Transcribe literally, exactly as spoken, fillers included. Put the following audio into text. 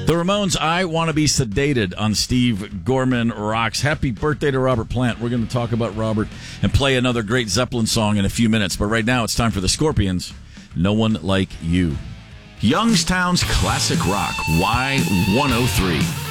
The Ramones, I Want to Be Sedated on Steve Gorman Rocks. Happy birthday to Robert Plant. We're going to talk about Robert and play another great Zeppelin song in a few minutes. But right now, it's time for the Scorpions. No One Like You. Youngstown's Classic Rock, Y one oh three.